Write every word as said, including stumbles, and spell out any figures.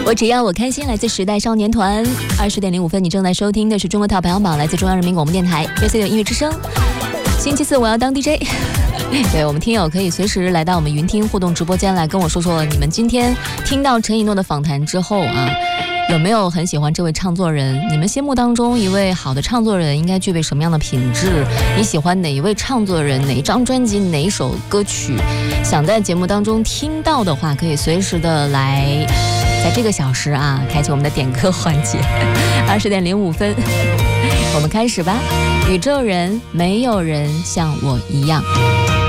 我只要我开心，来自时代少年团。二十点零五分，你正在收听的是中国套排行榜，来自中央人民广播电台 U C 六音乐之声。星期四我要当 D J。对，我们听友可以随时来到我们云听互动直播间来跟我说说，你们今天听到陈以诺的访谈之后啊，有没有很喜欢这位唱作人？你们心目当中一位好的唱作人应该具备什么样的品质？你喜欢哪一位唱作人？哪一张专辑？哪一首歌曲？想在节目当中听到的话，可以随时的来，在这个小时啊，开启我们的点歌环节。二十点零五分，我们开始吧。宇宙人，没有人像我一样。